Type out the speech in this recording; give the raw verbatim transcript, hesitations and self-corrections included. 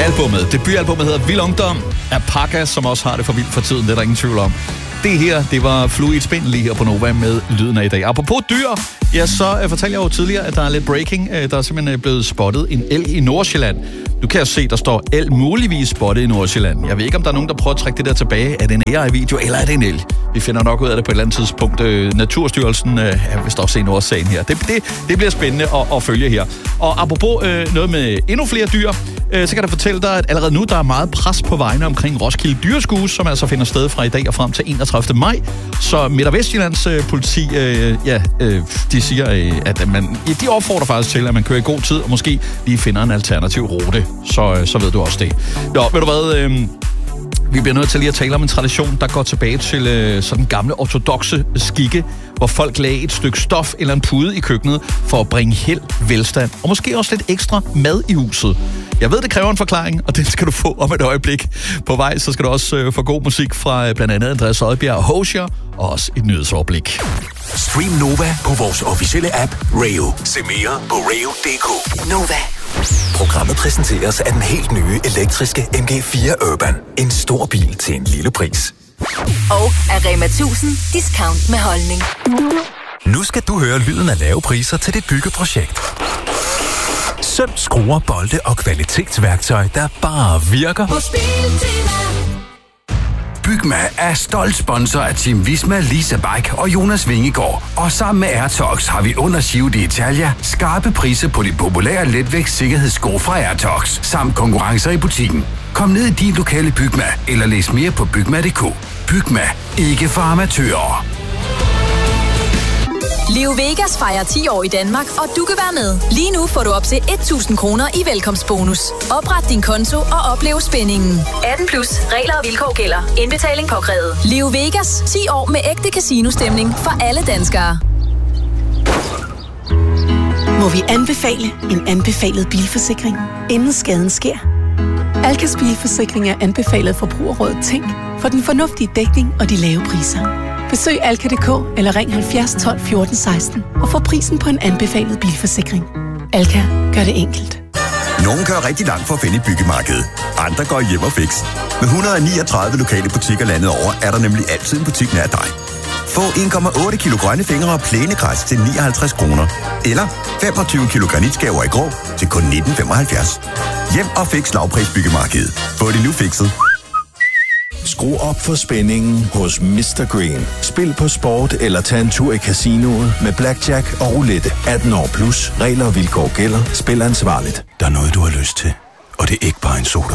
Albummet, debutalbummet hedder Vild Ungdom af Pakka, som også har det for vildt for tiden, det er der ingen tvivl om. Det her, det var Fluid Spin lige her på Nova med lyden af i dag. Apropos dyr, ja, så uh, fortalte jeg jo tidligere, at der er lidt breaking. Uh, der er simpelthen blevet spottet en elg i Nordsjælland. Du kan jo se, der står elg muligvis spottet i Nordsjælland. Jeg ved ikke, om der er nogen, der prøver at trække det der tilbage. Er det en A I-video, eller er det en elg? Vi finder nok ud af det på et eller andet tidspunkt. Uh, Naturstyrelsen uh, er vist også en årsagen her. Det, det, det bliver spændende at, at følge her. Og apropos uh, noget med endnu flere dyr, så kan jeg fortælle dig, at allerede nu der er meget pres på vejene omkring Roskilde Dyreskue, som altså finder sted fra i dag og frem til enogtredivte maj. Så Midt- og Vestjyllands øh, politi, øh, ja, øh, de siger, øh, at man, ja, de opfordrer faktisk til, at man kører i god tid og måske lige finder en alternativ rute. Så, øh, så ved du også det. Nå, ved du hvad... Øh, Vi bliver nødt til lige at tale om en tradition, der går tilbage til øh, sådan gamle ortodokse skikke, hvor folk lagde et stykke stof eller en pude i køkkenet for at bringe held, velstand og måske også lidt ekstra mad i huset. Jeg ved, det kræver en forklaring, og den skal du få om et øjeblik. På vej, så skal du også øh, få god musik fra øh, blandt andet Andreas Oddbjerg og Hosier, og også et nyhedsoverblik. Stream Nova på vores officielle app Rayo. Se mere på rayo punktum d k. Nova. Programmet præsenteres af den helt nye elektriske M G fire Urban. En stor bil til en lille pris. Og af Rema tusind discount med holdning. Nu skal du høre lyden af lave priser til dit byggeprojekt. Søm, skruer, bolde og kvalitetsværktøj, der bare virker. Hos Biltema. Bygma er stolt sponsor af Team Visma, Lisa Bike og Jonas Vingegaard. Og sammen med Airtox har vi under Giro d'Italia skarpe priser på de populære letvægt sikkerhedssko fra Airtox, samt konkurrencer i butikken. Kom ned i din lokale Bygma, eller læs mere på bygma punktum d k. Bygma, ikke for amatører. Leo Vegas fejrer ti år i Danmark, og du kan være med. Lige nu får du op til tusind kroner i velkomstbonus. Opret din konto og oplev spændingen. atten plus. Regler og vilkår gælder. Indbetaling påkrævet. Leo Vegas. ti år med ægte casinostemning for alle danskere. Må vi anbefale en anbefalet bilforsikring, inden skaden sker? Alkas bilforsikring er anbefalet forbrugerrådet Tænk for den fornuftige dækning og de lave priser. Besøg alka punktum d k eller ring halvfjerds tolv fjorten seksten og få prisen på en anbefalet bilforsikring. Alka gør det enkelt. Nogle kører rigtig langt for at finde et byggemarked. Andre går hjem og fix. Med et hundrede og niogtredive lokale butikker landet over, er der nemlig altid en butik nær dig. Få en komma otte kilo grønne fingre og plænegræs til nioghalvtreds kroner. Eller femogtyve kilo granitskaver i grå til kun nitten femoghalvfjerds. Hjem og fix lavpris byggemarkedet. Få det nu fikset. Skru op for spændingen hos mister Green. Spil på sport eller tag en tur i casinoet med blackjack og roulette. atten år plus. Regler og vilkår gælder. Spil ansvarligt. Der er noget, du har lyst til, og det er ikke bare en sodavand.